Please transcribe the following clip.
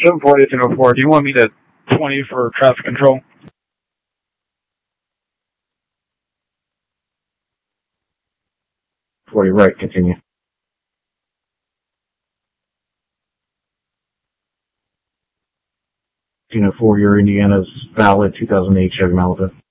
740 to 04. Do you want me to 20 for traffic control? 40 right, continue. 4, your Indiana's valid 2008 Chevy Malibu.